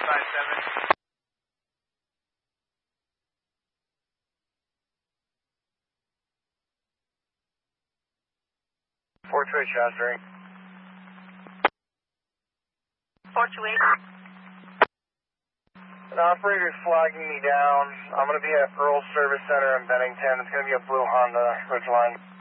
357. 428 transferring. 428. An operator's flagging me down. I'm going to be at Earl Service Center in Bennington. It's going to be a blue Honda Ridgeline.